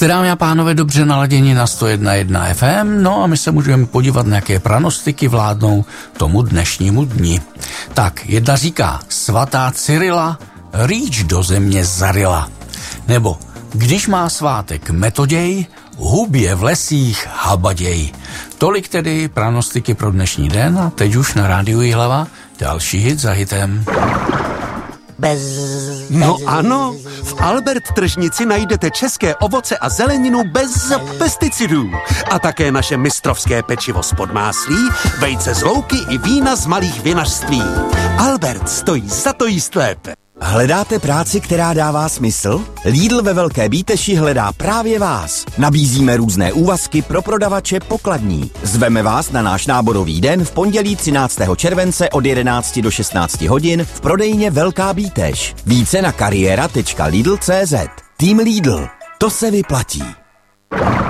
Jste, dámy a pánové, dobře naladěni na 101.1 FM, no a my se můžeme podívat, na jaké pranostiky vládnou tomu dnešnímu dni. Tak, jedna říká, svatá Cyrila rýč do země zaryla. Nebo, když má svátek Metoděj, hubě v lesích habaděj. Tolik tedy pranostiky pro dnešní den a teď už na rádiu Jihlava další hit za hitem. No ano, v Albert tržnici najdete české ovoce a zeleninu bez pesticidů. A také naše mistrovské pečivo z Podmáslí, vejce z louky i vína z malých vinařství. Albert stojí za to jíst lépe. Hledáte práci, která dává smysl? Lidl ve Velké Bíteši hledá právě vás. Nabízíme různé úvazky pro prodavače pokladní. Zveme vás na náš náborový den v pondělí 13. července od 11 do 16 hodin v prodejně Velká Bíteš. Více na kariéra.lidl.cz. Tým Lidl. To se vyplatí.